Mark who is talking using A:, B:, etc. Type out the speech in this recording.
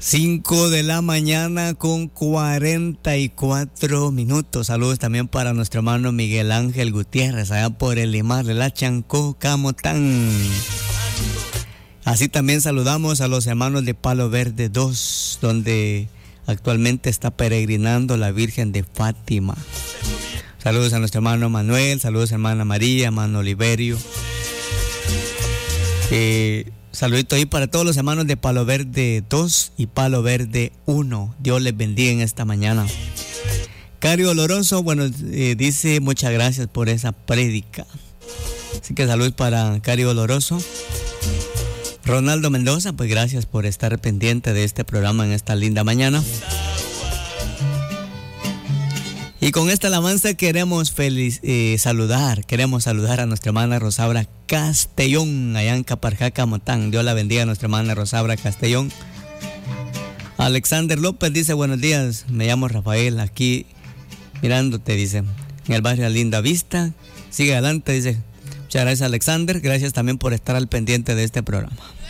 A: 5 de la mañana con 44 minutos. Saludos también para nuestro hermano Miguel Ángel Gutiérrez, allá por el Limar de la Chancó, Camotán. Así también saludamos a los hermanos de Palo Verde 2, donde actualmente está peregrinando la Virgen de Fátima. Saludos a nuestro hermano Manuel, saludos a hermana María, hermano Oliverio. Saludito ahí para todos los hermanos de Palo Verde 2 y Palo Verde 1. Dios les bendiga en esta mañana. Cari Oloroso, bueno, dice muchas gracias por esa prédica. Así que saludos para Cari Oloroso. Ronaldo Mendoza, pues gracias por estar pendiente de este programa en esta linda mañana. Y con esta alabanza queremos saludar a nuestra hermana Rosaura Castellón, allá en Caparjá, Camotán. Dios la bendiga a nuestra hermana Rosaura Castellón. Alexander López dice, buenos días, me llamo Rafael, aquí mirándote, dice, en el barrio Linda Vista. Sigue adelante, dice. Muchas gracias, Alexander, gracias también por estar al pendiente de este programa.